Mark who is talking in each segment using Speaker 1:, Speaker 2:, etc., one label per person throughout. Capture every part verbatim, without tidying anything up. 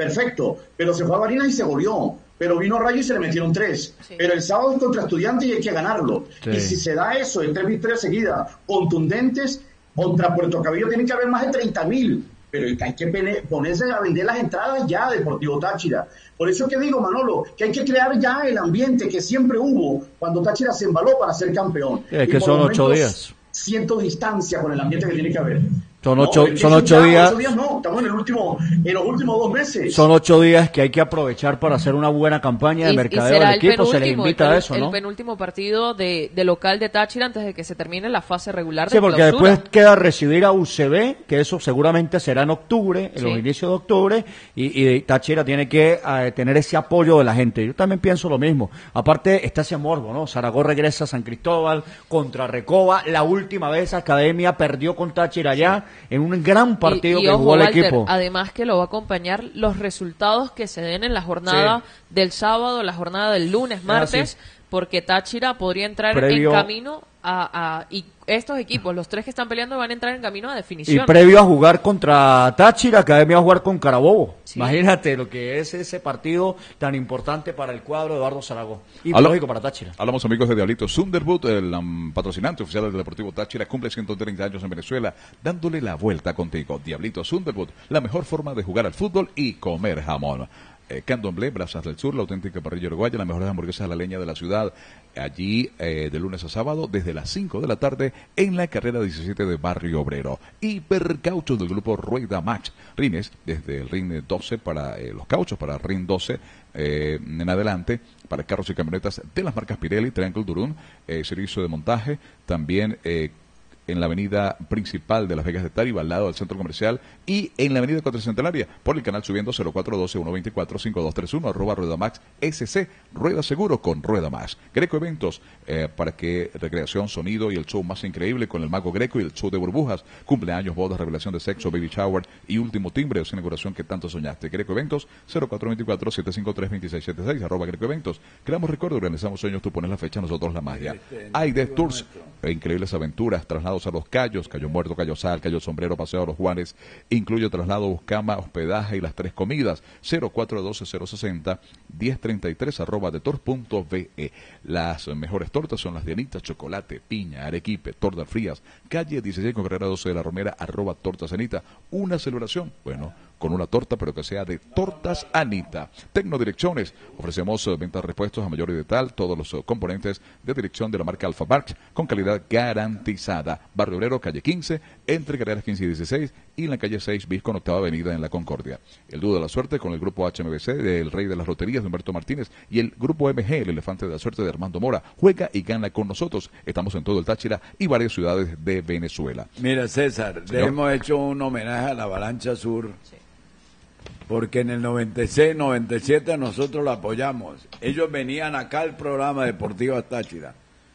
Speaker 1: perfecto, pero se fue a Barinas y se goleó. Pero vino Rayo y se le metieron tres. Sí. Pero el sábado es contra Estudiantes y hay que ganarlo. Sí. Y si se da eso en tres victorias seguidas, contundentes, contra Puerto Cabello tiene que haber más de treinta mil. Pero hay que ponerse a vender las entradas ya, Deportivo Táchira. Por eso que digo, Manolo, que hay que crear ya el ambiente que siempre hubo cuando Táchira se embaló para ser campeón.
Speaker 2: Es que son ocho días.
Speaker 1: Siento distancia con el ambiente que tiene que haber.
Speaker 2: Son ocho, no, son ocho días.
Speaker 1: Ocho días no, estamos en el último, en los últimos dos meses.
Speaker 2: Son ocho días que hay que aprovechar para hacer una buena campaña de y, mercadeo del equipo. Se les invita
Speaker 3: el,
Speaker 2: a eso, ¿no?
Speaker 3: El penúltimo partido de, de local de Táchira antes de que se termine la fase regular de
Speaker 2: Sí, porque
Speaker 3: clausura.
Speaker 2: Después queda recibir a U C B, que eso seguramente será en octubre, en sí. los inicios de octubre, y, y Táchira tiene que uh, tener ese apoyo de la gente. Yo también pienso lo mismo. Aparte está ese morbo, ¿no? Zaragoza regresa a San Cristóbal contra Recoba. La última vez Academia perdió con Táchira allá sí. en un gran partido
Speaker 3: y, y
Speaker 2: que
Speaker 3: ojo,
Speaker 2: jugó el
Speaker 3: Walter,
Speaker 2: equipo.
Speaker 3: Además que lo va a acompañar los resultados que se den en la jornada sí. del sábado, la jornada del lunes, martes, porque Táchira podría entrar Previo... en camino a, a y estos equipos, los tres que están peleando van a entrar en camino a definición.
Speaker 2: Y previo a jugar contra Táchira, Academia va a jugar con Carabobo. Sí. Imagínate lo que es ese partido tan importante para el cuadro de Eduardo Zaragoza. Y
Speaker 4: Habla,
Speaker 2: lógico para Táchira.
Speaker 4: Hablamos, amigos de Diablito. Sunderwood, el um, patrocinante oficial del Deportivo Táchira, cumple ciento treinta años en Venezuela, dándole la vuelta contigo. Diablito Sunderwood, la mejor forma de jugar al fútbol y comer jamón. Eh, Candomblé, Brasas del Sur, la auténtica parrilla uruguaya, las mejores hamburguesas a la leña de la ciudad, allí eh, de lunes a sábado desde las cinco de la tarde en la carrera diecisiete de Barrio Obrero. Hipercauchos del grupo Rueda Max, rines desde el rin doce para eh, los cauchos, para rin doce eh, en adelante, para carros y camionetas de las marcas Pirelli, Triangle Durun, eh, servicio de montaje, también eh, en la avenida principal de Las Vegas de Tariba, al lado del centro comercial, y en la avenida Cuatricentenaria, por el canal subiendo cero cuatro uno dos, uno dos cuatro, cinco dos tres uno, arroba Rueda Max S C, Rueda Seguro con Rueda Max. Greco Eventos, eh, para que recreación, sonido y el show más increíble con el Mago Greco y el show de burbujas, cumpleaños, bodas, revelación de sexo, baby shower y último timbre o inauguración que tanto soñaste. Greco Eventos, cero cuatro dos cuatro, siete cinco tres, dos seis siete seis, arroba Greco Eventos. Creamos recuerdos, organizamos sueños, tú pones la fecha, nosotros la magia. Aide Tours, increíbles aventuras, traslados a Los Cayos, Cayo Muerto, Cayo Sal, Cayo Sombrero, Paseo a los Juanes, incluye traslado, buscama, hospedaje y las tres comidas. Cero cuatro uno dos, cero seis cero, uno cero tres tres, arroba de tor punto ve e. Las mejores tortas son las de Anita, chocolate, piña, arequipe, tortas frías, calle dieciséis con carrera doce de la Romera, arroba tortas Anita. Una celebración, bueno, con una torta, pero que sea de Tortas Anita. Tecnodirecciones, ofrecemos uh, ventas de repuestos a mayor y de tal, todos los uh, componentes de dirección de la marca Alfa March, con calidad garantizada. Barrio Obrero, calle quince, entre carreras quince y dieciséis, y en la calle seis bis con octava avenida en La Concordia. El dúo de la suerte con el grupo H M B C del Rey de las Loterías de Humberto Martínez y el grupo M G, el Elefante de la Suerte de Armando Mora. Juega y gana con nosotros. Estamos en todo el Táchira y varias ciudades de Venezuela.
Speaker 5: Mira, César, le hemos hecho un homenaje a la Avalancha Sur. Sí. Porque en el noventa y seis, noventa y siete nosotros lo apoyamos. Ellos venían acá al programa Deportivo Táchira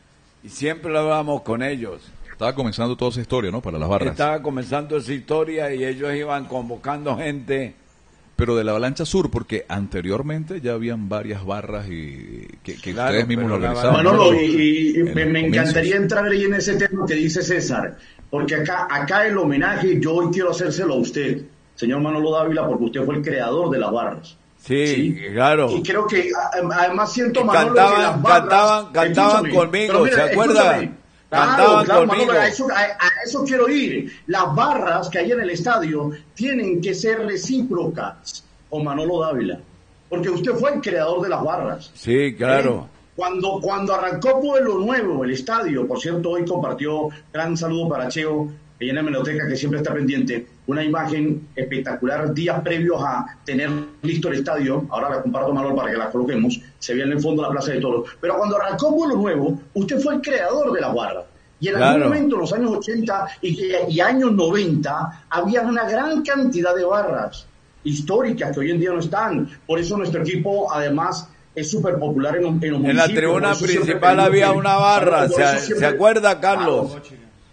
Speaker 5: y siempre lo hablábamos con ellos.
Speaker 4: Estaba comenzando toda esa historia, ¿no? Para las barras.
Speaker 5: Estaba comenzando esa historia y ellos iban convocando gente.
Speaker 4: Pero de la Avalancha Sur, porque anteriormente ya habían varias barras y que, que
Speaker 5: claro,
Speaker 4: ustedes mismos lo organizaban.
Speaker 1: Manolo, y, y me, me encantaría entrar ahí en ese tema que dice César, porque acá, acá el homenaje yo hoy quiero hacérselo a usted, señor Manolo Dávila, porque usted fue el creador de las barras.
Speaker 5: Sí, ¿sí? Claro.
Speaker 1: Y creo que además siento, Manolo,
Speaker 5: cantaban,
Speaker 1: que las barras...
Speaker 5: Cantaban, cantaban conmigo, mira, ¿se acuerda?
Speaker 1: Claro, claro, Manolo, a eso, a, a eso quiero ir. Las barras que hay en el estadio tienen que ser recíprocas con Manolo Dávila, porque usted fue el creador de las barras.
Speaker 5: Sí, claro.
Speaker 1: ¿Eh? Cuando, cuando arrancó Pueblo Nuevo, el estadio, por cierto, hoy compartió, gran saludo para Cheo, que en la Menoteca, que siempre está pendiente, una imagen espectacular días previos a tener listo el estadio. Ahora la comparto, Manolo, para que la coloquemos. Se ve en el fondo de la Plaza de Toros. Pero cuando arrancó Pueblo Nuevo, usted fue el creador de la barra. Y en claro. algún momento, en los años ochenta y, y años noventa, había una gran cantidad de barras históricas que hoy en día no están. Por eso nuestro equipo, además, es súper popular en, en los municipios.
Speaker 5: En la tribuna principal había una barra. ¿Se, siempre... ¿Se acuerda, Carlos? Claro.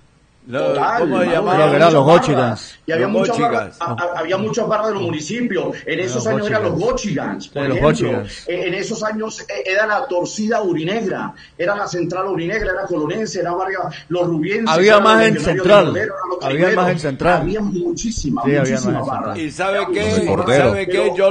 Speaker 1: Lo, Total,
Speaker 5: ¿Cómo se
Speaker 2: llamaban? Los Gochigans.
Speaker 1: Y había,
Speaker 5: los
Speaker 1: muchas
Speaker 5: Gochigans.
Speaker 1: barras, a, había muchas barras de los municipios. En esos
Speaker 2: los
Speaker 1: años
Speaker 2: Gochigans.
Speaker 1: eran los Gochigans, por
Speaker 2: sí,
Speaker 1: ejemplo.
Speaker 2: Los Gochigans.
Speaker 1: En esos años era la torcida urinegra, era la central urinegra, era colonense, era varias, los rubienses.
Speaker 2: Había más en central.
Speaker 1: Modelo,
Speaker 2: había más en central.
Speaker 1: Había muchísimas,
Speaker 2: sí,
Speaker 1: muchísimas
Speaker 2: había
Speaker 1: barras.
Speaker 5: ¿Y sabe qué? ¿Sabe qué? Yo